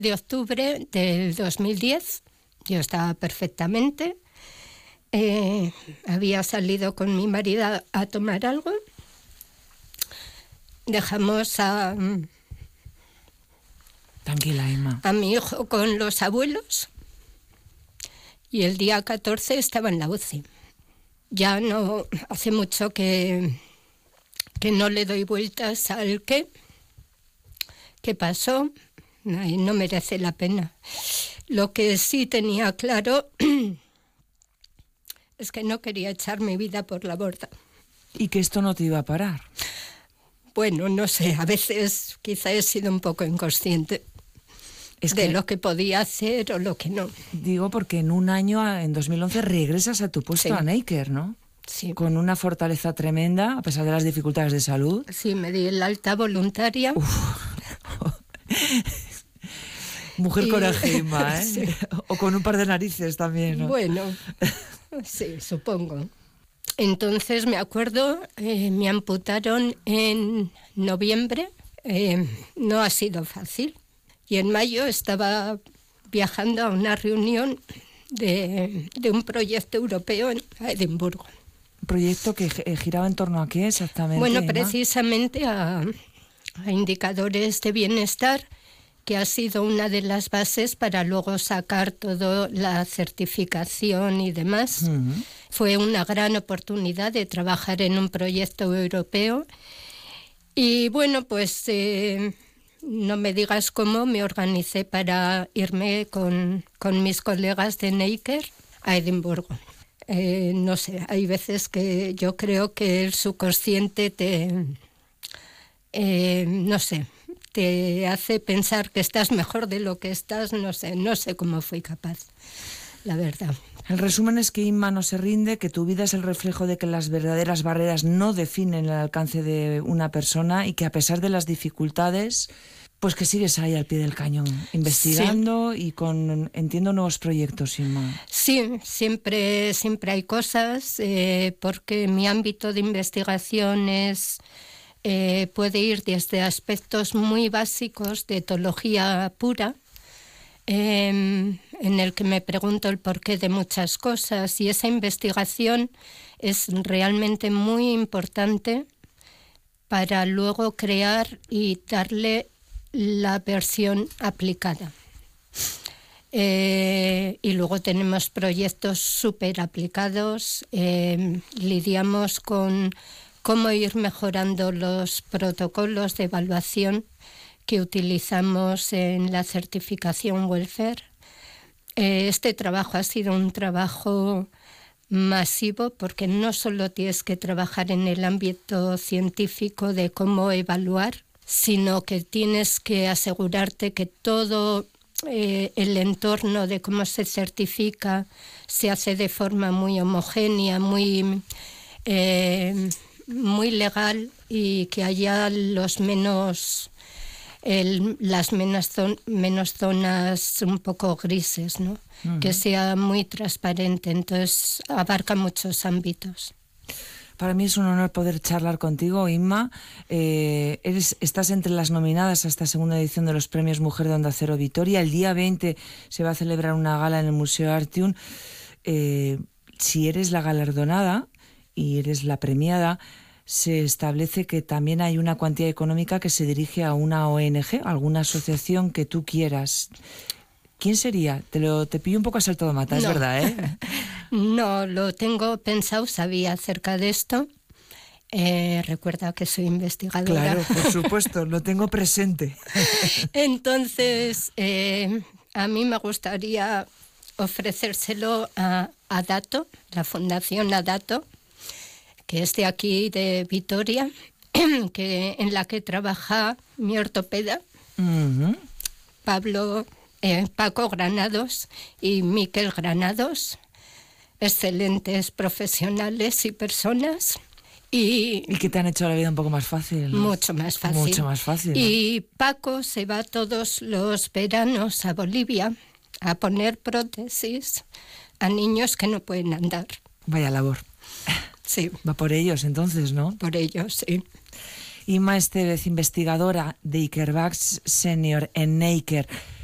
de octubre del 2010. Yo estaba perfectamente. Había salido con mi marido a tomar algo. Dejamos Tranquila, Inma. a mi hijo con los abuelos y el día 14 estaba en la UCI. Ya no hace mucho que no le doy vueltas al qué pasó. Ay, no merece la pena. Lo que sí tenía claro es que no quería echar mi vida por la borda. Y que esto no te iba a parar. Bueno, no sé, a veces quizá he sido un poco inconsciente de lo que podía hacer o lo que no. Digo porque en un año, en 2011, regresas a tu puesto Sí. a Neiker, ¿no? Sí. Con una fortaleza tremenda, a pesar de las dificultades de salud. Sí, me di el alta voluntaria. Mujer coraje, Inma, ¿eh? Sí. O con un par de narices también, ¿no? Bueno, sí, supongo. Entonces me acuerdo, me amputaron en noviembre. No ha sido fácil. Y en mayo estaba viajando a una reunión de un proyecto europeo en Edimburgo. ¿Un proyecto que giraba en torno a qué exactamente? Bueno, Inma? precisamente a indicadores de bienestar, que ha sido una de las bases para luego sacar toda la certificación y demás. Uh-huh. Fue una gran oportunidad de trabajar en un proyecto europeo. Y bueno, pues no me digas cómo me organicé para irme con mis colegas de Neiker a Edimburgo. No sé, hay veces que yo creo que el subconsciente no sé, te hace pensar que estás mejor de lo que estás. No sé cómo fui capaz, la verdad. El resumen es que Inma no se rinde, que tu vida es el reflejo de que las verdaderas barreras no definen el alcance de una persona y que a pesar de las dificultades, pues que sigues ahí al pie del cañón, investigando. Sí. Y con, entiendo, nuevos proyectos, Inma. Sí, siempre hay cosas, porque mi ámbito de investigación puede ir desde aspectos muy básicos de etología pura, en el que me pregunto el porqué de muchas cosas, y esa investigación es realmente muy importante para luego crear y darle la versión aplicada. Y luego tenemos proyectos súper aplicados, lidiamos con cómo ir mejorando los protocolos de evaluación que utilizamos en la certificación welfare. Este trabajo ha sido un trabajo masivo, porque no solo tienes que trabajar en el ámbito científico de cómo evaluar, sino que tienes que asegurarte que todo el entorno de cómo se certifica se hace de forma muy homogénea, muy legal, y que haya las menos zonas un poco grises, ¿no? Uh-huh. Que sea muy transparente. Entonces abarca muchos ámbitos. Para mí es un honor poder charlar contigo, Inma. Estás entre las nominadas a esta segunda edición de los Premios Mujer de Onda Cero Vitoria. El día 20 se va a celebrar una gala en el Museo Artium. Si eres la galardonada y eres la premiada, se establece que también hay una cuantía económica que se dirige a una ONG, alguna asociación que tú quieras. ¿Quién sería? Te pillo un poco a salto de mata, no. Es verdad, ¿eh? No, lo tengo pensado, sabía acerca de esto. Recuerda que soy investigadora. Claro, por supuesto, lo tengo presente. Entonces, a mí me gustaría ofrecérselo a Adato, la Fundación Adato, que es de aquí, de Vitoria, en la que trabaja mi ortopeda, uh-huh. Paco Granados y Miquel Granados, excelentes profesionales y personas. Y que te han hecho la vida un poco más fácil, ¿no? Mucho más fácil. Mucho más fácil, ¿no? Y Paco se va todos los veranos a Bolivia a poner prótesis a niños que no pueden andar. Vaya labor. Sí. Va por ellos entonces, ¿no? Por ellos, sí. Inma Estevez, investigadora de Ikerbach Senior en Neiker.